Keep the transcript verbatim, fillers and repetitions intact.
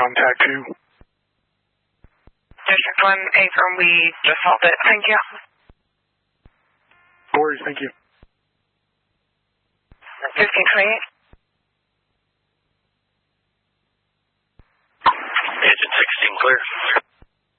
contact two. District one, affirm, we just solved it. Thank you. No worries, thank you. fifteen twenty-eight. Agent sixteen, clear.